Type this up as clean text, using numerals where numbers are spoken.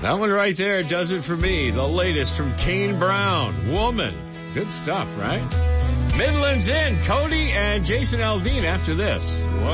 That one right there does it for me. The latest from Kane Brown. Woman. Good stuff, right? Midlands in. Cody and Jason Aldean after this. Whoa.